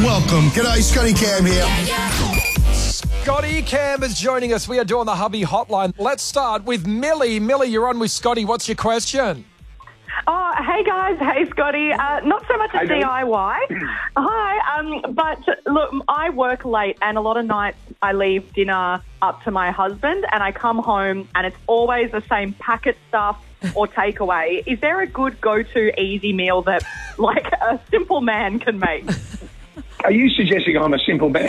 welcome. G'day, Scotty Cam here. Scotty Cam is joining us. We are doing the hubby hotline. Let's start with Millie. Millie, you're on with Scotty. What's your question? Oh, hey guys. Hey, Scotty. Not so much a DIY. Hi. But look, I work late and a lot of nights I leave dinner up to my husband and I come home and it's always the same packet stuff or takeaway. Is there a good go-to easy meal that like a simple man can make? Are you suggesting I'm a simple man?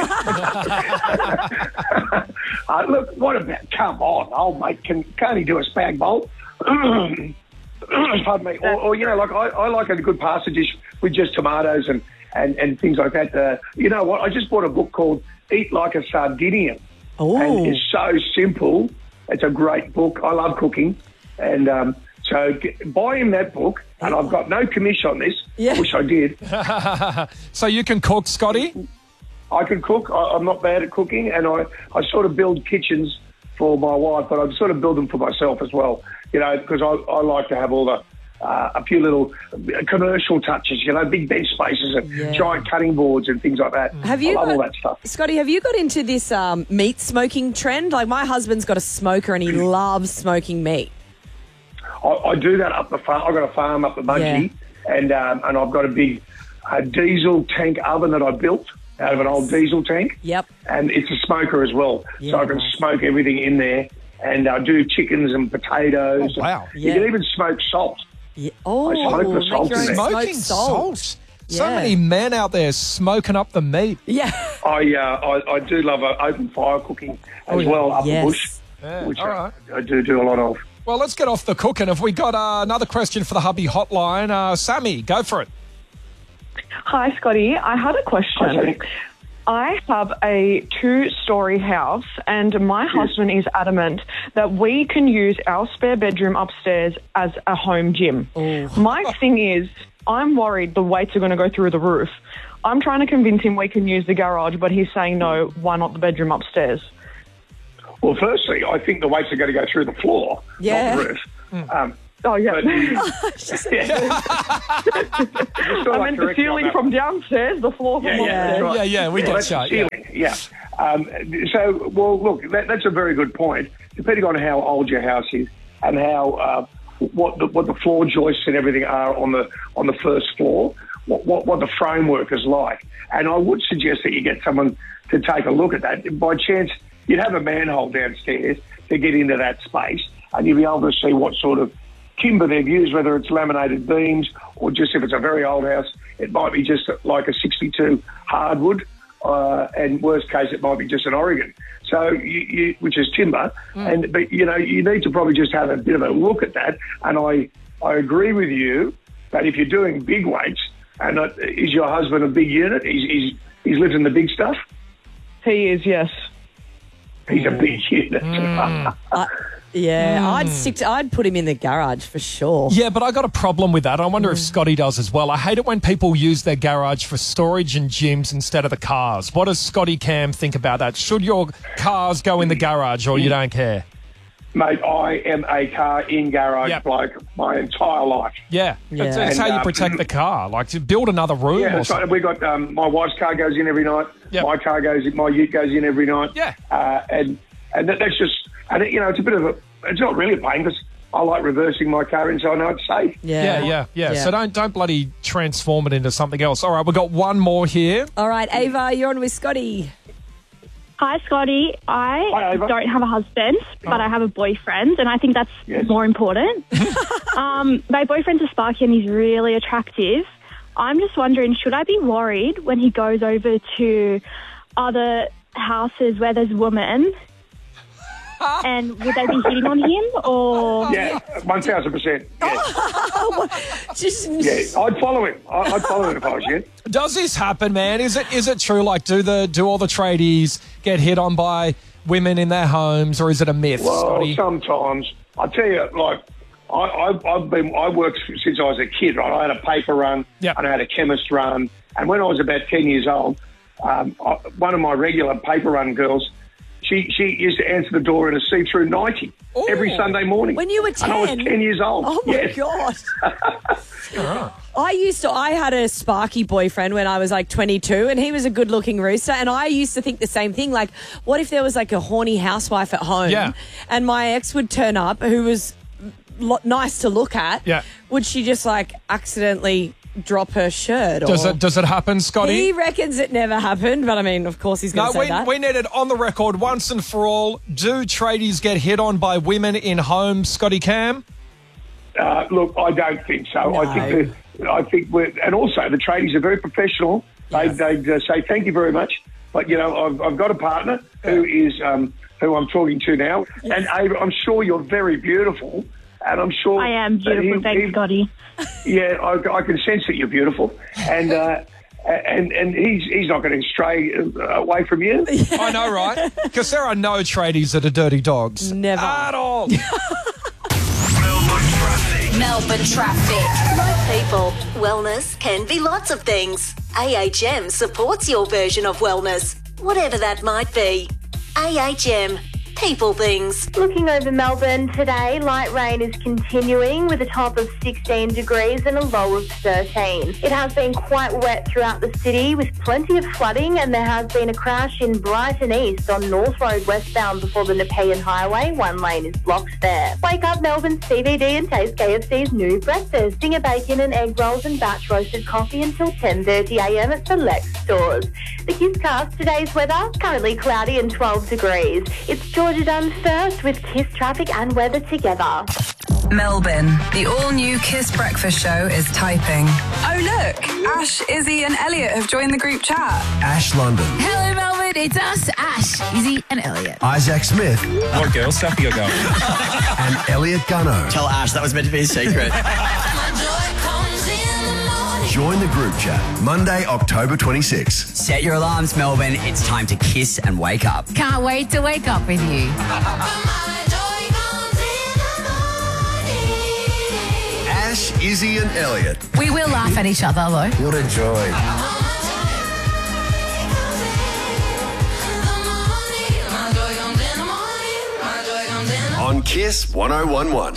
Look, what about... Come on, old mate. Can't he do a spag bowl? Pardon me. Or you know, like I like a good pasta dish with just tomatoes and things like that. You know what? I just bought a book called Eat Like a Sardinian. Oh. And it's so simple. It's a great book. I love cooking. And so buy him that book. And I've got no commission on this. Yeah. I wish I did. So you can cook, Scotty? I can cook. I'm not bad at cooking. And I sort of build kitchens for my wife, but I sort of build them for myself as well. You know, because I like to have all the a few little commercial touches, you know, big bench spaces and giant cutting boards and things like that. I love all that stuff. Scotty, have you got into this meat smoking trend? Like my husband's got a smoker and he loves smoking meat. I do that up the farm. I've got a farm up the Mudgee, and I've got a big diesel tank oven that I built out of an old diesel tank. Yep. And it's a smoker as well, so I can smoke everything in there. And I do chickens and potatoes. Oh, wow. You can even smoke salt. Yeah. Oh, I smoke the salt in there. Smoking salt. So many men out there smoking up the meat. Yeah. I do love open fire cooking as well up the bush, which I do a lot of. Well, let's get off the cooking. Have we got another question for the hubby hotline? Sammy, go for it. Hi, Scotty. I had a question. I have a 2-story house and my husband is adamant that we can use our spare bedroom upstairs as a home gym. My thing is, I'm worried the weights are going to go through the roof. I'm trying to convince him we can use the garage, but he's saying no, why not the bedroom upstairs? Well, firstly, I think the weights are going to go through the floor, not the roof. Oh, yeah. But, I meant the ceiling from downstairs, the floor from upstairs. Right. We got the ceiling. So, well, look, that's a very good point. Depending on how old your house is and how what the floor joists and everything are on the first floor, what the framework is like. And I would suggest that you get someone to take a look at that. By chance, you'd have a manhole downstairs to get into that space, and you'd be able to see what sort of timber they've used, whether it's laminated beams or just if it's a very old house, it might be just like a 62 hardwood, and worst case, it might be just an Oregon. So, which is timber, but you know, you need to probably just have a bit of a look at that. And I agree with you that if you're doing big weights, and is your husband a big unit? He's lifting the big stuff. He is, yes. He's a big unit. I'd put him in the garage for sure. Yeah, but I got a problem with that. I wonder if Scotty does as well. I hate it when people use their garage for storage and gyms instead of the cars. What does Scotty Cam think about that? Should your cars go in the garage or you don't care? Mate, I am a car in garage bloke my entire life. Yeah. That's how you protect the car. Like to build another room. Yeah, or something. We got my wife's car goes in every night. Yep. My ute goes in every night. Yeah. And that's just, and you know, it's a bit of a, it's not really a pain because I like reversing my car in so I know it's safe. Yeah. So don't bloody transform it into something else. All right, we've got one more here. All right, Ava, you're on with Scotty. Hi, Scotty. I don't have a husband, but I have a boyfriend, and I think that's more important. My boyfriend's a Sparky and he's really attractive. I'm just wondering, should I be worried when he goes over to other houses where there's women? And would they be hitting on him, or...? Yeah, 1,000%. Yeah, I'd follow him. I'd follow him if I was you. Does this happen, man? Is it true? Like, do all the tradies get hit on by women in their homes, or is it a myth, Scotty? Sometimes. I tell you, like, I worked since I was a kid, right? I had a paper run, and I had a chemist run, and when I was about 10 years old, one of my regular paper run girls, she used to answer the door in a see-through 90 every Sunday morning. When you were 10? And I was 10 years old. Oh, my God. I had a Sparky boyfriend when I was like 22, and he was a good-looking rooster, and I used to think the same thing. Like, what if there was like a horny housewife at home and my ex would turn up who was nice to look at? Yeah. Would she just like accidentally drop her shirt? Does it happen, Scotty? He reckons it never happened, but I mean, of course he's going to say that. We need it on the record once and for all. Do tradies get hit on by women in homes, Scotty Cam? Look, I don't think so. No. I think and also the tradies are very professional. Yes. They'd say thank you very much, but you know, I've got a partner who is who I'm talking to now, and Ava, I'm sure you're very beautiful, and I'm sure I am beautiful. Thanks, Scotty. Yeah, I can sense that you're beautiful, and he's not going to stray away from you. I know, right? Because there are no tradies that are dirty dogs. Never at all. Melbourne traffic. Like people, wellness can be lots of things. AHM supports your version of wellness, whatever that might be. AHM. People things. Looking over Melbourne today, light rain is continuing with a top of 16 degrees and a low of 13. It has been quite wet throughout the city with plenty of flooding, and there has been a crash in Brighton East on North Road westbound before the Nepean Highway. One lane is blocked there. Wake up Melbourne's CBD and taste KFC's new breakfast. Dinger bacon and egg rolls and batch roasted coffee until 10:30am at select stores. The KISScast, today's weather, currently cloudy and 12 degrees. It's Georgia Dunn first with KISS traffic and weather together. Melbourne, the all-new KISS breakfast show is typing. Oh, look, Ash, Izzy and Elliot have joined the group chat. Ash London. Hello, Melbourne. It's us, Ash, Izzy and Elliot. Isaac Smith. What girl stuff you got going? And Elliot Gunno. Tell Ash that was meant to be a secret. Join the group chat, Monday, October 26. Set your alarms, Melbourne. It's time to kiss and wake up. Can't wait to wake up with you. Ash, Izzy and Elliot. We will laugh at each other, though. What a joy. On KISS 1011.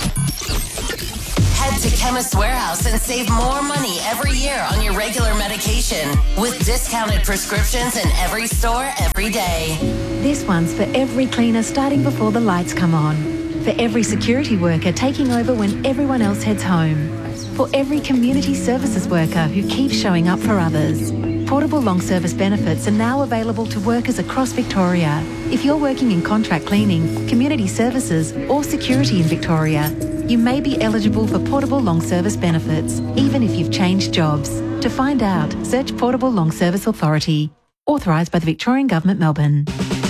Head to Chemist Warehouse and save more money every year on your regular medication with discounted prescriptions in every store every day. This one's for every cleaner starting before the lights come on. For every security worker taking over when everyone else heads home. For every community services worker who keeps showing up for others. Portable long service benefits are now available to workers across Victoria. If you're working in contract cleaning, community services or security in Victoria, you may be eligible for portable long service benefits, even if you've changed jobs. To find out, search Portable Long Service Authority. Authorised by the Victorian Government, Melbourne.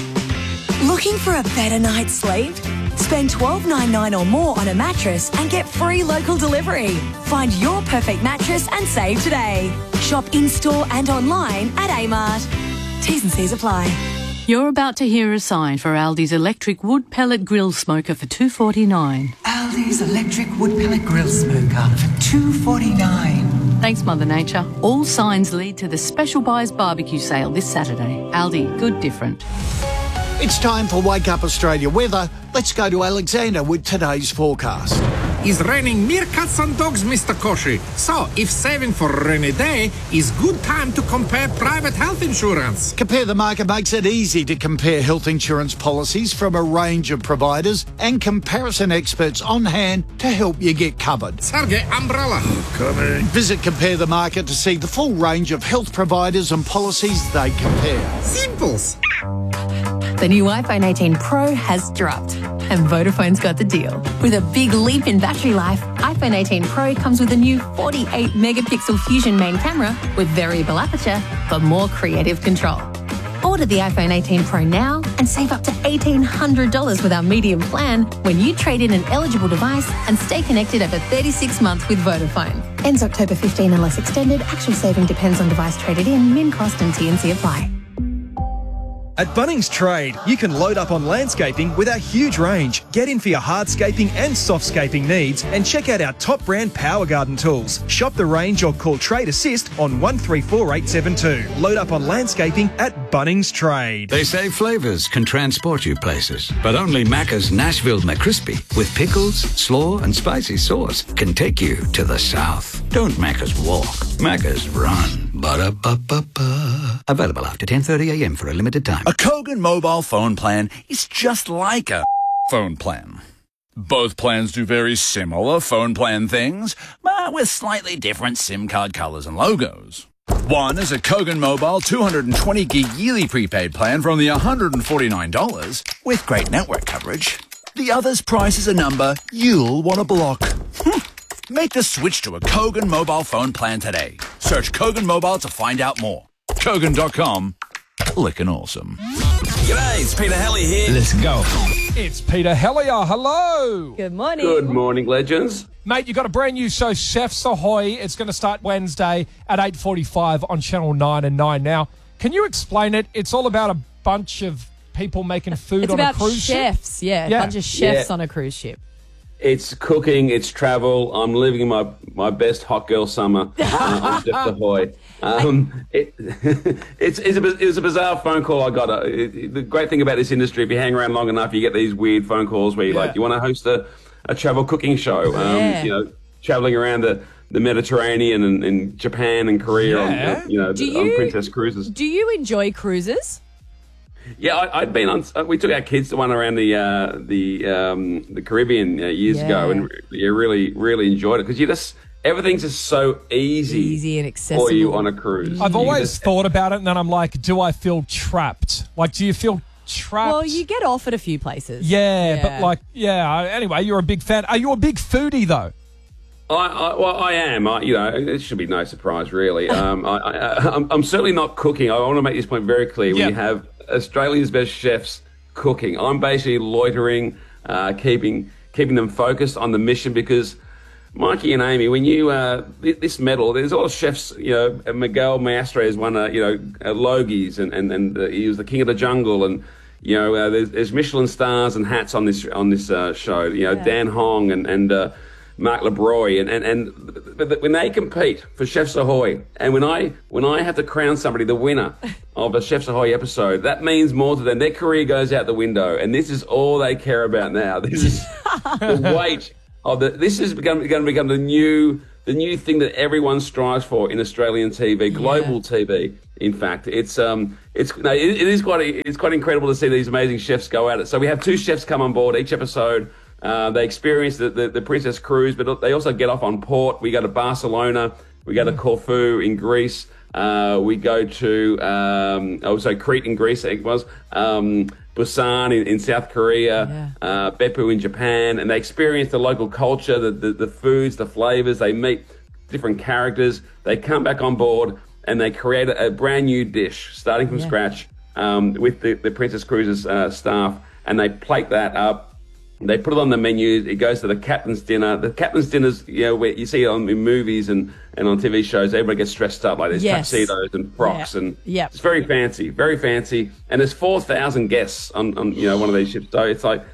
Looking for a better night's sleep? Spend $12.99 or more on a mattress and get free local delivery. Find your perfect mattress and save today. Shop in-store and online at Amart. T's and C's apply. You're about to hear a sign for Aldi's electric wood pellet grill smoker for $2.49. Aldi's electric wood pellet grill smoker for $2.49. Thanks, Mother Nature. All signs lead to the Special Buys barbecue sale this Saturday. Aldi, good different. It's time for Wake Up Australia weather. Let's go to Alexander with today's forecast. It's raining meerkats and dogs, Mr. Koshi. So, if saving for a rainy day is good time to compare private health insurance. Compare the Market makes it easy to compare health insurance policies from a range of providers and comparison experts on hand to help you get covered. Sergey Umbrella. Coming. Visit Compare the Market to see the full range of health providers and policies they compare. Simples. The new iPhone 18 Pro has dropped, and Vodafone's got the deal. With a big leap in battery life, iPhone 18 Pro comes with a new 48-megapixel Fusion main camera with variable aperture for more creative control. Order the iPhone 18 Pro now and save up to $1,800 with our medium plan when you trade in an eligible device and stay connected over 36 months with Vodafone. Ends October 15 unless extended. Actual saving depends on device traded in, min cost and TNC apply. At Bunnings Trade, you can load up on landscaping with our huge range. Get in for your hardscaping and softscaping needs and check out our top brand Power Garden tools. Shop the range or call Trade Assist on 134872. Load up on landscaping at Bunnings Trade. They say flavours can transport you places, but only Macca's Nashville McCrispy with pickles, slaw and spicy sauce can take you to the south. Don't Macca's walk, Macca's run. Ba-da-ba-ba-ba. Available after 10:30am for a limited time. A Kogan mobile phone plan is just like a phone plan. Both plans do very similar phone plan things, but with slightly different SIM card colours and logos. One is a Kogan Mobile 220 gig yearly prepaid plan for only $149 with great network coverage. The other's price is a number you'll want to block. Make the switch to a Kogan mobile phone plan today. Search Kogan Mobile to find out more. Kogan.com. Lickin' awesome. G'day, it's Peter Helly here. Let's go. It's Peter Hellier. Hello. Good morning. Good morning, legends. Mate, you got a brand new show, Chefs Ahoy. It's going to start Wednesday at 8:45 on Channel 9 and 9 Now. Can you explain it? It's all about a bunch of people making food on a cruise ship. It's about chefs, yeah. A bunch of chefs on a cruise ship. It's cooking, it's travel. I'm living my best hot girl summer on Chefs Ahoy. It was a bizarre phone call I got. The great thing about this industry, if you hang around long enough, you get these weird phone calls where you want to host a travel cooking show. You know, traveling around the Mediterranean and Japan and Korea on Princess Cruises. Do you enjoy cruises? Yeah, I'd been on. We took our kids to one around the Caribbean years ago, and really enjoyed it because everything's just so easy and accessible for you on a cruise. I've always thought about it, and then I'm like, do I feel trapped? Like, do you feel trapped? Well, you get off at a few places. But anyway, you're a big fan. Are you a big foodie though? I am. It should be no surprise, really. I'm certainly not cooking. I want to make this point very clear. We have Australia's best chefs cooking. I'm basically loitering, keeping them focused on the mission because, Mikey and Amy, when you this medal, there's a lot of chefs. Miguel Maestre has won Logies, and he was the king of the jungle, and there's Michelin stars and hats on this show. Dan Hong and Mark LeBroy, but when they compete for Chefs Ahoy, and when I have to crown somebody the winner of a Chefs Ahoy episode, that means more to them. Their career goes out the window, and this is all they care about now. This is the weight of this is going to become the new thing that everyone strives for in Australian TV, global TV. In fact, it is quite incredible to see these amazing chefs go at it. So we have 2 chefs come on board each episode. They experience the Princess Cruise, but they also get off on port. We go to Barcelona. We go to Corfu in Greece. We go to Crete in Greece, I think it was. Busan in South Korea. Beppu in Japan. And they experience the local culture, the foods, the flavors. They meet different characters. They come back on board and they create a brand new dish, starting from scratch, with the Princess Cruises staff. And they plate that up. They put it on the menu. It goes to the captain's dinner. The captain's dinner's, where you see it in movies and on TV shows, everybody gets dressed up like there's tuxedos and frocks and it's very fancy, very fancy. And there's 4,000 guests on one of these ships. So it's like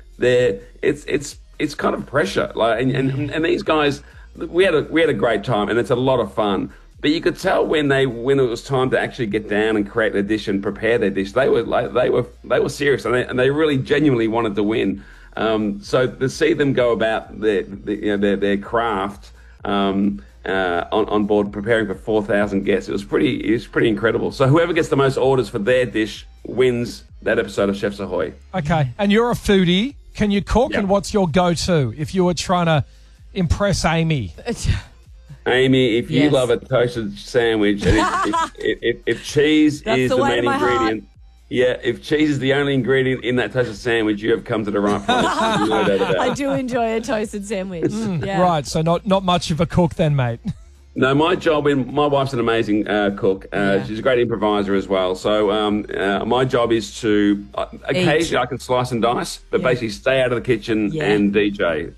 it's kind of pressure. Like and these guys, we had a great time and it's a lot of fun. But you could tell when it was time to actually get down and create their dish and prepare their dish, they were serious and they really genuinely wanted to win. So to see them go about their craft on board preparing for 4,000 guests, it was pretty incredible. So whoever gets the most orders for their dish wins that episode of Chefs Ahoy. Okay, and you're a foodie. Can you cook? And what's your go-to if you were trying to impress Amy? Amy, if you love a toasted sandwich, and if cheese is the main ingredient. Yeah, if cheese is the only ingredient in that toasted sandwich, you have come to the right place. I do enjoy a toasted sandwich. Right, so not much of a cook then, mate. No, my job my wife's an amazing cook. She's a great improviser as well. So my job is to occasionally I can slice and dice, but basically stay out of the kitchen and DJ.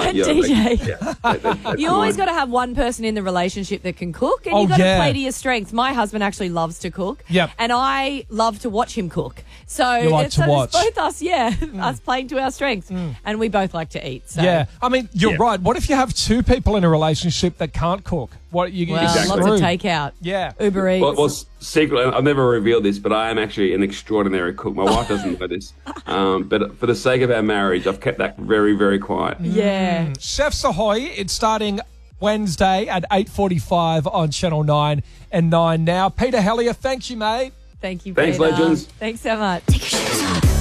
DJ. You always got to have one person in the relationship that can cook, and you got to play to your strengths. My husband actually loves to cook, and I love to watch him cook. So it's both us, us playing to our strengths, and we both like to eat. So. Yeah, I mean, you're right. What if you have two people in a relationship that can't cook? What lots of takeout. Yeah, Uber Eats. Well, secretly, I've never revealed this, but I am actually an extraordinary cook. My wife doesn't know this, but for the sake of our marriage, I've kept that very, very quiet. Yeah. Chefs Ahoy, it's starting Wednesday at 8:45 on Channel 9 and 9 Now. Peter Hellier, thank you, mate. Thank you, Thanks, Peter. legends. Thanks so much.